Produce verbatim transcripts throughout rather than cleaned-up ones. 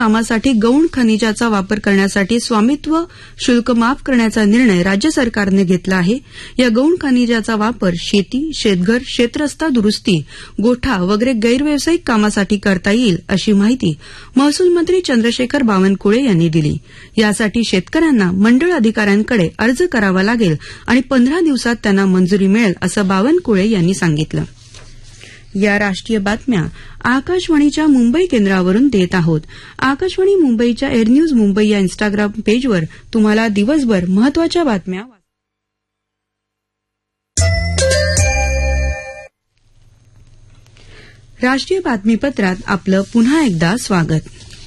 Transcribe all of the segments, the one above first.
कामासाठी गौण खनिजाचा वापर करण्यासाठी स्वामित्व शुल्क माफ करण्याचा निर्णय राज्य सरकारने घेतला आहे. या गौण खनिजाचा वापर शेती, शेतघर, शेतरस्ता दुरुस्ती, गोठा वगैरे गैरव्यावसायिक कामासाठी करता येईल अशी माहिती महसूल मंत्री चंद्रशेखर बावनकुळे यांनी दिली. यासाठी शेतकऱ्यांना मंडळ अधिकाऱ्यांकडे अर्ज करावा लागेल आणि पंधरा दिवसात त्यांना मंजुरी मिळेल असं बावनकुळे यांनी सांगितलं. या राष्ट्रीय बातम्या आकाशवाणीच्या मुंबई केंद्रावरून देत आहोत. आकाशवाणी मुंबईच्या एअर न्यूज मुंबई या इन्स्टाग्राम पेजवर तुम्हाला दिवसभर महत्वाच्या बातम्या राष्ट्रीय बातमीपत्रात आपलं पुन्हा एकदा स्वागत.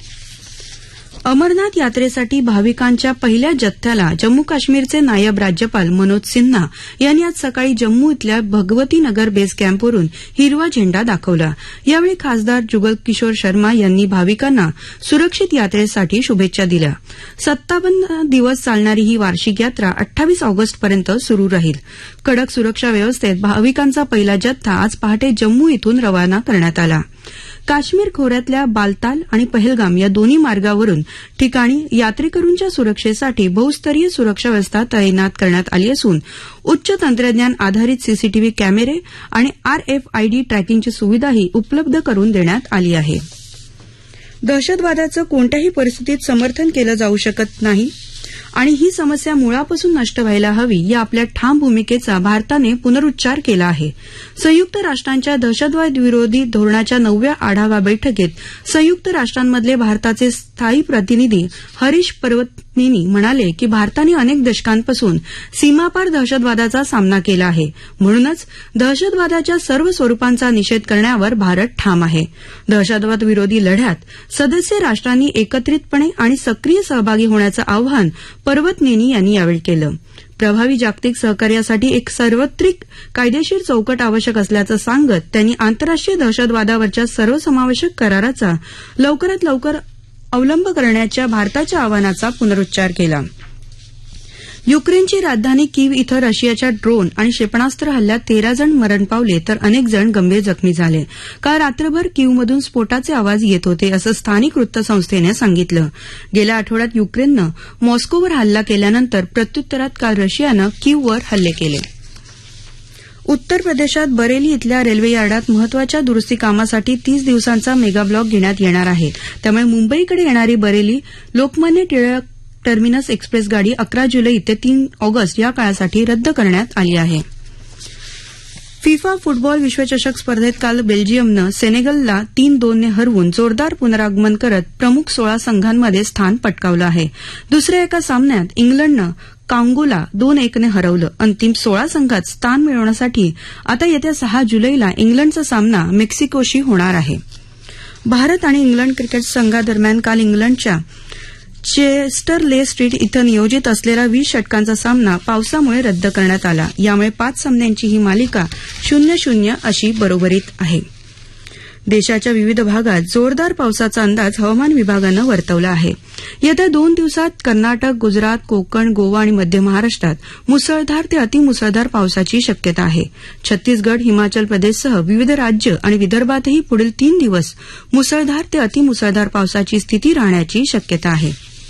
अमरनाथ यात्रेसाठी भाविकांच्या पहिल्या जथ्याला जम्मू काश्मीरचे नायब राज्यपाल मनोज सिन्हा यांनी आज सकाळी जम्मू इथल्या भगवती नगर बेस कॅम्पवरून हिरवा झेंडा दाखवला. यावेळी खासदार जुगल किशोर शर्मा यांनी भाविकांना सुरक्षित यात्रेसाठी शुभेच्छा दिल्या. सत्तावन्न दिवस चालणारी ही वार्षिक यात्रा अठ्ठावीस ऑगस्टपर्यंत सुरू राहील. कडक सुरक्षा व्यवस्थेत भाविकांचा पहिला जथ्था आज पहाटे जम्मू इथून रवाना करण्यात आला. काश्मीर खोऱ्यातल्या बालताल आणि पहलगाम या दोन्ही मार्गावरून ठिकाणी यात्रेकरूंच्या सुरक्षेसाठी बहुस्तरीय सुरक्षा व्यवस्था तैनात करण्यात आली असून उच्च तंत्रज्ञान आधारित सीसीटीव्ही कॅमेरे आणि आरएफआयडी ट्रॅकिंगची सुविधाही उपलब्ध करून देण्यात आली आहे. दहशतवादाचं कोणत्याही परिस्थितीत समर्थन केलं जाऊ शकत नाही आणि ही समस्या मुळापासून नष्ट व्हायला हवी या आपल्या ठाम भूमिकेचा भारताने पुनरुच्चार केला आहे. संयुक्त राष्ट्रांच्या दहशतवाद विरोधी धोरणाच्या नवव्या आढावा बैठकीत संयुक्त राष्ट्रांमधले भारताचे स्थायी प्रतिनिधी हरीश पर्वतनेनी म्हणाले की भारताने अनेक दशकांपासून सीमापार दहशतवादाचा सामना केला आहे. म्हणूनच दहशतवादाच्या सर्व स्वरूपांचा निषेध करण्यावर भारत ठाम आहे. दहशतवाद विरोधी लढ्यात सदस्य राष्ट्रांनी एकत्रितपणे आणि सक्रिय सहभागी होण्याचं आवाहन पर्वतनेनी यांनी यावेळी केलं. प्रभावी जागतिक सहकार्यासाठी एक सार्वत्रिक कायदेशीर चौकट आवश्यक असल्याचं सांगत त्यांनी आंतरराष्ट्रीय दहशतवादावरच्या सर्वसमावेशक कराराचा लवकरात लवकर अवलंब करण्याच्या भारताच्या आवाहनाचा पुनरुच्चार केला. युक्रेनची राजधानी कीव इथं रशियाच्या ड्रोन आणि क्षेपणास्त्र हल्ल्यात तेरा जण मरण पावले तर अनेक जण गंभीर जखमी झाले. काल रात्रभर कीवमधून स्फोटाचे आवाज येत होते असं स्थानिक वृत्तसंस्थेनं सांगितलं. गेल्या आठवड्यात युक्रेननं मॉस्कोवर हल्ला केल्यानंतर प्रत्युत्तरात काल रशियानं कीववर हल्ले केले. उत्तर प्रदेशात बरेली इथल्या रेल्वे यार्डात महत्वाच्या दुरुस्ती कामासाठी तीस दिवसांचा मेगाब्लॉक घेण्यात येणार आहे. त्यामुळे मुंबईकडे येणारी बरेली लोकमान्य टिळक टर्मिनस एक्सप्रेस गाडी अकरा जुलै ते तीन ऑगस्ट या काळासाठी रद्द करण्यात आली आहे. फिफा फुटबॉल विश्वचषक स्पर्धेत काल बेल्जियमनं सेनेगलला तीन दोन ने हरवून जोरदार पुनरागमन करत प्रमुख सोळा संघांमध्ये स्थान पटकावलं आहे. दुसऱ्या एका सामन्यात इंग्लंडनं कांगोला दोन एक ने हरवलं. अंतिम सोळा संघात स्थान मिळवण्यासाठी आता येत्या सहा जुलैला इंग्लंडचा सामना मेक्सिकोशी होणार आहे. भारत आणि इंग्लंड क्रिकेट संघादरम्यान काल इंग्लंडच्या चेस्टर ले स्ट्रीट इथं नियोजित असलेला वीस षटकांचा सामना पावसामुळे रद्द करण्यात आला. यामुळे पाच सामन्यांची ही मालिका शून्य शून्य अशी बरोबरीत आहे. देशाच्या विविध भागात जोरदार पावसाचा अंदाज हवामान विभागानं वर्तवला आहे. येत्या दोन दिवसात कर्नाटक, गुजरात, कोकण, गोवा आणि मध्य महाराष्ट्रात मुसळधार ते अतिमुसळधार पावसाची शक्यता आहे. छत्तीसगड, हिमाचल प्रदेशसह विविध राज्य आणि विदर्भातही पुढील तीन दिवस मुसळधार ते अतिमुसळधार पावसाची स्थिती राहण्याची शक्यता आहे.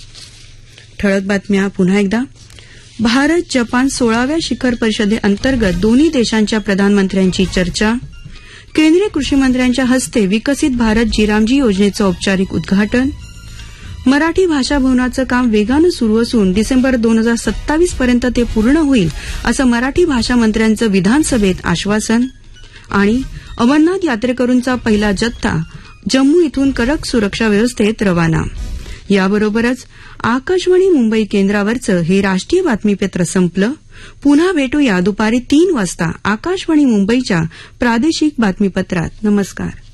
ठळक बातम्या पुन्हा एकदा. भारत जपान सोळाव्या शिखर परिषदेअंतर्गत दोन्ही देशांच्या प्रधानमंत्र्यांची चर्चा. केंद्रीय कृषी मंत्र्यांच्या हस्ते विकसित भारत जीरामजी योजनेचं औपचारिक उद्घाटन. मराठी भाषा भवनाचं काम वेगानं सुरू असून डिसेंबर दोन हजार सत्तावीस पर्यंत ते पूर्ण होईल असं मराठी भाषा मंत्र्यांचं विधानसभेत आश्वासन. आणि अमरनाथ यात्रेकरूंचा पहिला जथ्था जम्मू इथून कडक सुरक्षा व्यवस्थेत रवाना. याबरोबरच आकाशवाणी मुंबई केंद्रावरचं हे राष्ट्रीय बातमीपत्र संपलं. पुन्हा भेटूया दुपारी तीन वाजता आकाशवाणी मुंबईच्या प्रादेशिक बातमीपत्रात. नमस्कार.